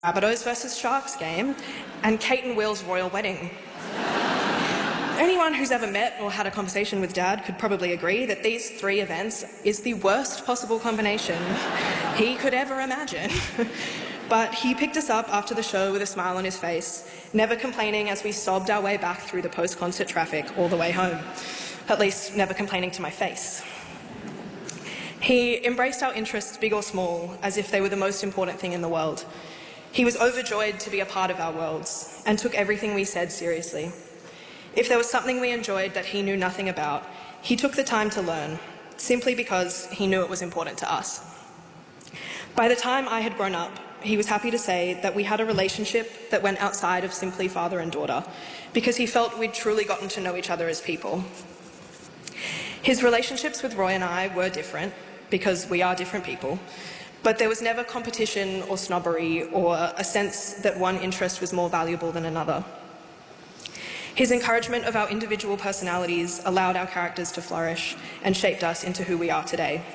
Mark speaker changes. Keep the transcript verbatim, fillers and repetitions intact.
Speaker 1: Rabbitohs versus Sharks game, and Kate and Will's royal wedding. Anyone who's ever met or had a conversation with Dad could probably agree that these three events is the worst possible combination he could ever imagine. But he picked us up after the show with a smile on his face, never complaining as we sobbed our way back through the post-concert traffic all the way home. At least, never complaining to my face. He embraced our interests, big or small, as if they were the most important thing in the world. He was overjoyed to be a part of our worlds and took everything we said seriously. If there was something we enjoyed that he knew nothing about, he took the time to learn, simply because he knew it was important to us. By the time I had grown up, he was happy to say that we had a relationship that went outside of simply father and daughter, because he felt we'd truly gotten to know each other as people. His relationships with Roy and I were different, because we are different people, but there was never competition or snobbery or a sense that one interest was more valuable than another. His encouragement of our individual personalities allowed our characters to flourish and shaped us into who we are today.